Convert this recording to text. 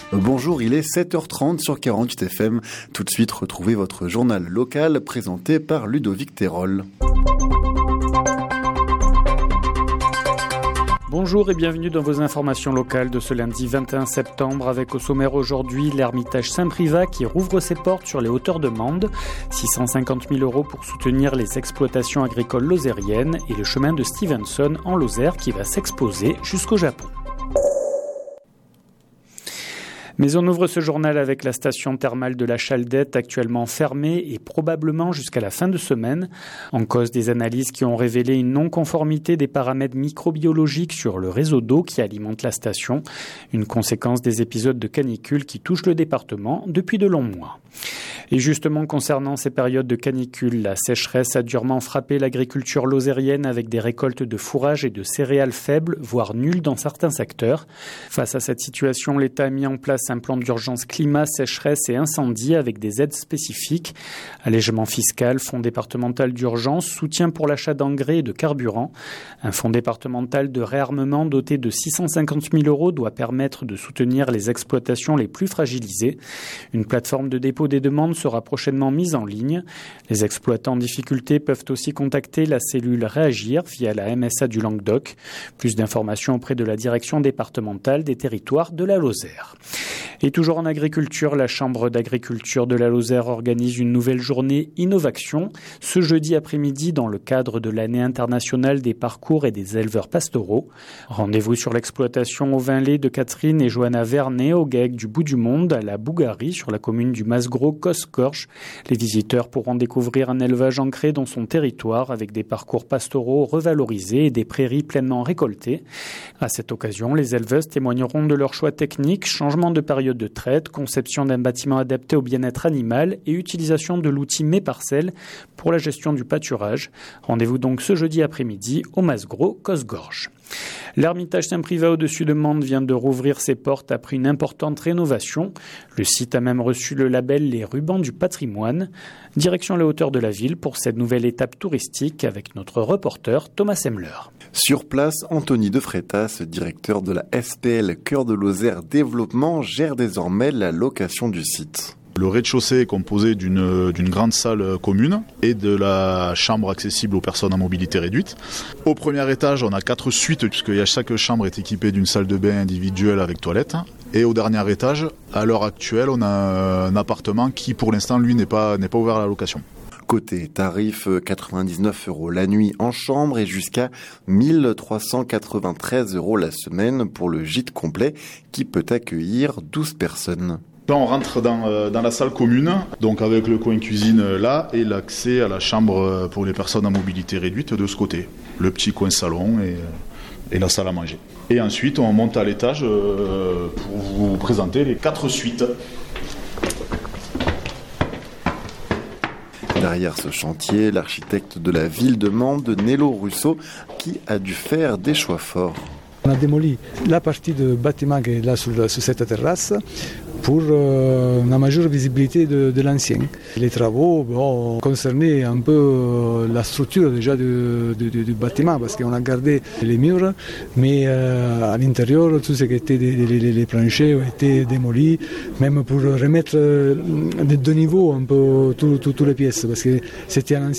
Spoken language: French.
Bonjour, il est 7h30 sur 48 FM. Tout de suite, retrouvez votre journal local présenté par Ludovic Terol. Bonjour et bienvenue dans vos informations locales de ce lundi 21 septembre avec au sommaire aujourd'hui l'Ermitage Saint-Privat qui rouvre ses portes sur les hauteurs de Mende, 650 000 € pour soutenir les exploitations agricoles lozériennes et le chemin de Stevenson en Lozère qui va s'exposer jusqu'au Japon. Mais on ouvre ce journal avec la station thermale de la Chaldette actuellement fermée et probablement jusqu'à la fin de semaine. En cause des analyses qui ont révélé une non-conformité des paramètres microbiologiques sur le réseau d'eau qui alimente la station. Une conséquence des épisodes de canicule qui touchent le département depuis de longs mois. Et justement, concernant ces périodes de canicule, la sécheresse a durement frappé l'agriculture lozérienne avec des récoltes de fourrage et de céréales faibles, voire nulles dans certains secteurs. Face à cette situation, l'État a mis en place un plan d'urgence climat, sécheresse et incendie avec des aides spécifiques. Allègement fiscal, fonds départemental d'urgence, soutien pour l'achat d'engrais et de carburant. Un fonds départemental de réarmement doté de 650 000 € doit permettre de soutenir les exploitations les plus fragilisées. Une plateforme de dépôt des demandes sera prochainement mise en ligne. Les exploitants en difficulté peuvent aussi contacter la cellule Réagir via la MSA du Languedoc. Plus d'informations auprès de la direction départementale des territoires de la Lozère. Et toujours en agriculture, la Chambre d'agriculture de la Lozère organise une nouvelle journée Innovaction ce jeudi après-midi dans le cadre de l'année internationale des parcours et des éleveurs pastoraux. Rendez-vous sur l'exploitation au vin lait de Catherine et Johanna Vernet au GAEC du Bout du Monde à la Bougarie sur la commune du Masgros-Coscorche. Les visiteurs pourront découvrir un élevage ancré dans son territoire avec des parcours pastoraux revalorisés et des prairies pleinement récoltées. À cette occasion, les éleveuses témoigneront de leurs choix techniques, changement de période de traite, conception d'un bâtiment adapté au bien-être animal et utilisation de l'outil Mes Parcelles pour la gestion du pâturage. Rendez-vous donc ce jeudi après-midi au Masgros-Coscorche. L'Ermitage Saint-Privat au-dessus de Mende vient de rouvrir ses portes après une importante rénovation. Le site a même reçu le label Les Rubans du patrimoine. Direction les hauteurs de la ville pour cette nouvelle étape touristique avec notre reporter Thomas Semler. Sur place, Anthony De Freitas, directeur de la SPL Cœur de Lozère Développement, gère désormais la location du site. Le rez-de-chaussée est composé d'une grande salle commune et de la chambre accessible aux personnes à mobilité réduite. Au premier étage, on a 4 suites puisque chaque chambre est équipée d'une salle de bain individuelle avec toilette. Et au dernier étage, à l'heure actuelle, on a un appartement qui pour l'instant, lui, n'est pas ouvert à la location. Côté tarif, 99 € la nuit en chambre et jusqu'à 1393 € la semaine pour le gîte complet qui peut accueillir 12 personnes. Là, on rentre dans la salle commune, donc avec le coin cuisine là et l'accès à la chambre pour les personnes à mobilité réduite de ce côté. Le petit coin salon et la salle à manger. Et ensuite, on monte à l'étage pour vous présenter les 4 suites. Derrière ce chantier, l'architecte de la ville de Mende, Nello Russo, qui a dû faire des choix forts. On a démoli la partie du bâtiment qui est là sur cette terrasse pour une majeure visibilité de l'ancien. Les travaux ont concerné un peu la structure déjà du bâtiment parce qu'on a gardé les murs, mais à l'intérieur, tout ce qui était les planchers ont été démolis, même pour remettre de niveau un peu toutes les pièces parce que c'était un